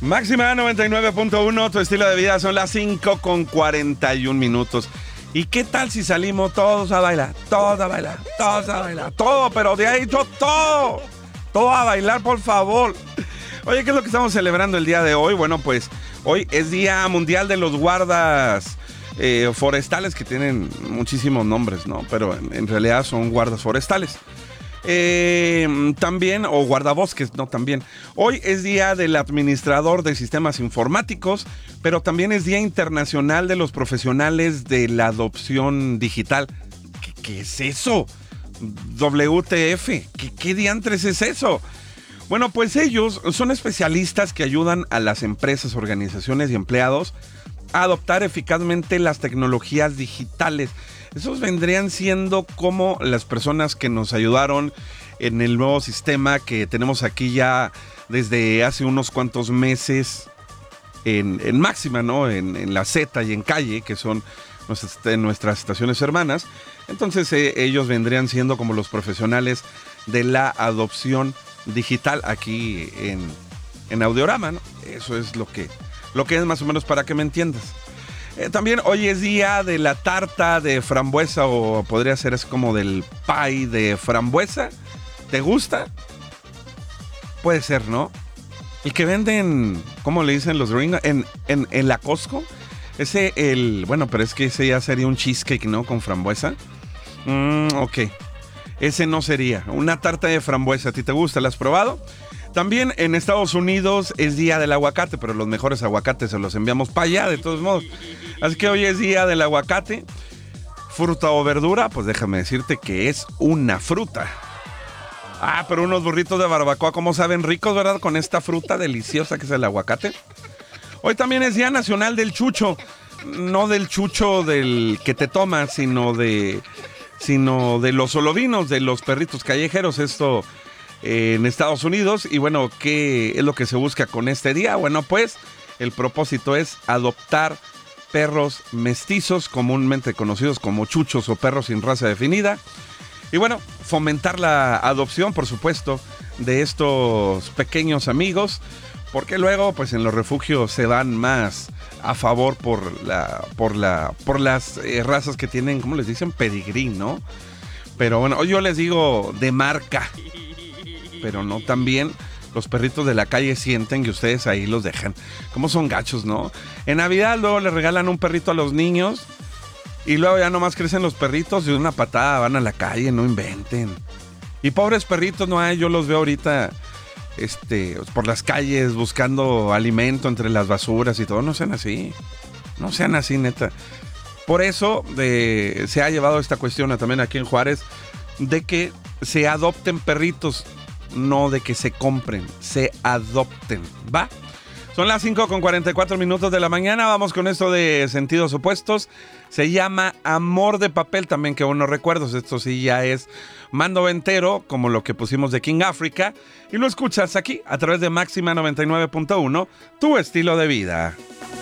Máxima 99.1, tu estilo de vida. Son las 5:41. ¿Y qué tal si salimos todos a bailar? Todos a bailar, todos a bailar. Todo, pero de ahí todo. Todo a bailar, por favor. Oye, ¿qué es lo que estamos celebrando el día de hoy? Bueno, pues hoy es Día Mundial de los Guardas Forestales, que tienen muchísimos nombres, ¿no? Pero en realidad son guardas forestales. También, o guardabosques, no, también. Hoy es Día del Administrador de Sistemas Informáticos, pero también es Día Internacional de los Profesionales de la Adopción Digital. ¿Qué es eso? WTF, ¿qué diantres es eso? Bueno, pues ellos son especialistas que ayudan a las empresas, organizaciones y empleados a adoptar eficazmente las tecnologías digitales. Esos vendrían siendo como las personas que nos ayudaron en el nuevo sistema que tenemos aquí ya desde hace unos cuantos meses en Máxima, ¿no? En la Z y en Calle, que son nuestras estaciones hermanas. Entonces ellos vendrían siendo como los profesionales de la adopción digital aquí en Audiorama, ¿no? Eso es lo que es más o menos para que me entiendas. También hoy es día de la tarta de frambuesa, o podría ser así como del pie de frambuesa. ¿Te gusta? Puede ser, ¿no? El que venden, ¿cómo le dicen los gringos? En la Costco. Bueno, pero es que ese ya sería un cheesecake, ¿no? Con frambuesa. Ok. Ese no sería. Una tarta de frambuesa. ¿A ti te gusta? ¿La has probado? También en Estados Unidos es día del aguacate, pero los mejores aguacates se los enviamos para allá, de todos modos. Así que hoy es día del aguacate. Fruta o verdura, pues déjame decirte que es una fruta. Pero unos burritos de barbacoa, ¿cómo saben ricos, verdad? Con esta fruta deliciosa que es el aguacate. Hoy también es Día Nacional del Chucho. No del chucho del que te tomas, sino de los olovinos, de los perritos callejeros. Esto en Estados Unidos. Y bueno, ¿qué es lo que se busca con este día? Bueno, pues el propósito es adoptar perros mestizos, comúnmente conocidos como chuchos o perros sin raza definida. Y bueno, fomentar la adopción, por supuesto, de estos pequeños amigos, porque luego pues en los refugios se van más a favor por las razas que tienen, ¿cómo les dicen? Pedigrí, ¿no? Pero bueno, yo les digo de marca. Pero no tan bien. Los perritos de la calle sienten que ustedes ahí los dejan. Como son gachos, ¿no? En Navidad luego le regalan un perrito a los niños y luego ya nomás crecen los perritos y de una patada van a la calle, no inventen. Y pobres perritos, no, yo los veo ahorita por las calles buscando alimento entre las basuras y todo. No sean así. No sean así, neta. Por eso se ha llevado esta cuestión también aquí en Juárez de que se adopten perritos. No de que se compren, se adopten, ¿va? Son las 5:44 de la mañana. Vamos con esto de sentidos opuestos. Se llama Amor de Papel, también que unos recuerdos. Esto sí ya es mando ventero, como lo que pusimos de King Africa. Y lo escuchas aquí, a través de Máxima 99.1, tu estilo de vida.